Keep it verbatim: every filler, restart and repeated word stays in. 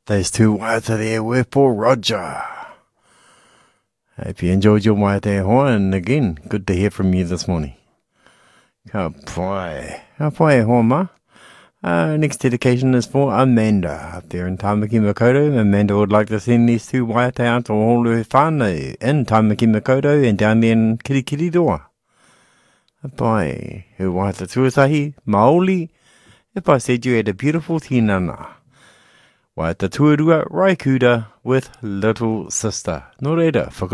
Those two waiata there were for Roger. Hope you enjoyed your waiata hoa, and again, good to hear from you this morning. Ka pai. Ka pai hoa ma. Uh, next dedication is for Amanda up there in Tamaki Makaurau. Amanda would like to send these two waiata out to all her whānau in Tamaki Makaurau and down there in Kirikiriroa. Ka pai. Her waiata tuasahi, Maoli. If I said you had a beautiful tinana. Waiata tuarua, Raikuda with Little Sister. Nō reira, whaka